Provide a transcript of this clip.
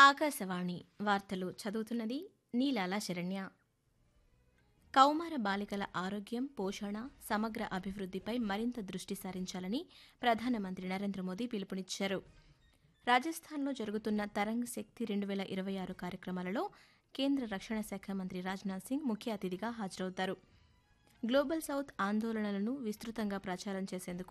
ఆకాశవాణి వార్తలు చదువుతున్నది నీలాల శరణ్య. కౌమార బాలికల ఆరోగ్యం, పోషణ, సమగ్ర అభివృద్ధిపై మరింత దృష్టి సారించాలని ప్రధానమంత్రి నరేంద్ర మోదీ పిలుపునిచ్చారు. రాజస్థాన్లో జరుగుతున్న తరంగ్ శక్తి 2026 కార్యక్రమాలలో కేంద్ర రక్షణ శాఖ మంత్రి రాజ్నాథ్ సింగ్ ముఖ్య అతిథిగా హాజరవుతారు. గ్లోబల్ సౌత్ ఆందోళనలను విస్తృతంగా ప్రచారం చేసేందుకు